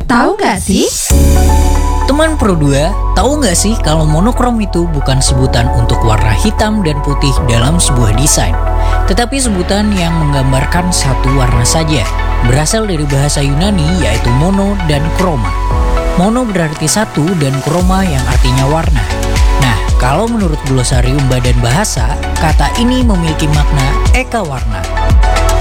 Tahu nggak sih? Teman Pro 2, tahu nggak sih kalau monokrom itu bukan sebutan untuk warna hitam dan putih dalam sebuah desain, tetapi sebutan yang menggambarkan satu warna saja. Berasal dari bahasa Yunani yaitu mono dan kroma. Mono berarti satu dan kroma yang artinya warna. Nah, kalau menurut Glosarium Badan Bahasa, kata ini memiliki makna eka warna.